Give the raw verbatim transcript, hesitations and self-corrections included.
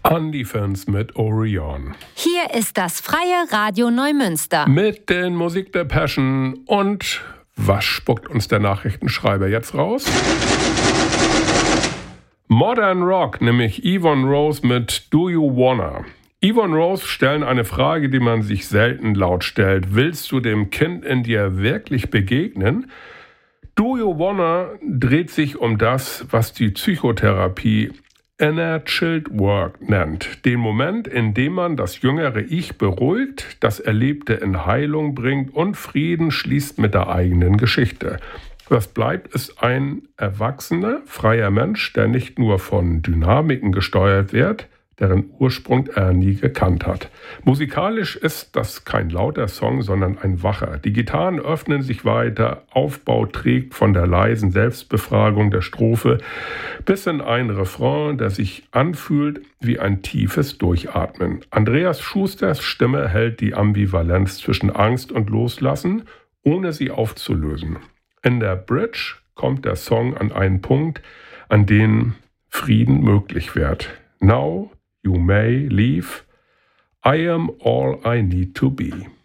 Undefense mit Orion. Hier ist das Freie Radio Neumünster. Mit den Musik der Passion. Und was spuckt uns der Nachrichtenschreiber jetzt raus? Modern Rock, nämlich Yvonne Rose mit Do You Wanna. Yvonne Rose stellen eine Frage, die man sich selten laut stellt. Willst du dem Kind in dir wirklich begegnen? Do You Wanna dreht sich um das, was die Psychotherapie Inner Child Work nennt. Den Moment, in dem man das jüngere Ich beruhigt, das Erlebte in Heilung bringt und Frieden schließt mit der eigenen Geschichte. Was bleibt, ist ein erwachsener, freier Mensch, der nicht nur von Dynamiken gesteuert wird, deren Ursprung er nie gekannt hat. Musikalisch ist das kein lauter Song, sondern ein wacher. Die Gitarren öffnen sich weiter, Aufbau trägt von der leisen Selbstbefragung der Strophe bis in einen Refrain, der sich anfühlt wie ein tiefes Durchatmen. Andreas Schusters Stimme hält die Ambivalenz zwischen Angst und Loslassen, ohne sie aufzulösen. In der Bridge kommt der Song an einen Punkt, an dem Frieden möglich wird. Now you may leave. I am all I need to be.